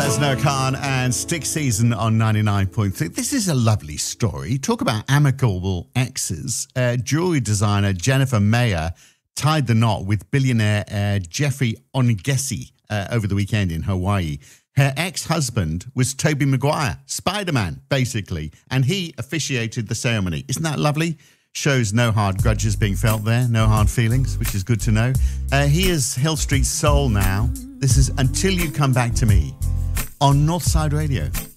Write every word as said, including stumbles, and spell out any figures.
That's Noah Khan and Stick Season on ninety-nine point three. This is a lovely story. Talk about amicable exes. Uh, jewelry designer Jennifer Mayer tied the knot with billionaire uh, Jeffrey Ongesi uh, over the weekend in Hawaii. Her ex-husband was Tobey Maguire, Spider-Man, basically, and he officiated the ceremony. Isn't that lovely? Shows no hard grudges being felt there, no hard feelings, which is good to know. Uh, he is Hill Street Soul now. This is Until You Come Back to Me on Northside Radio.